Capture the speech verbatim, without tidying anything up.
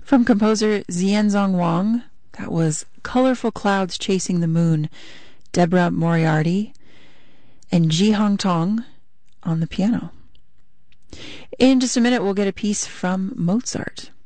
From composer Xianzong Wang, that was Colorful Clouds Chasing the Moon, Deborah Moriarty, and Ji Hong Tong on the piano. In just a minute, we'll get a piece from Mozart.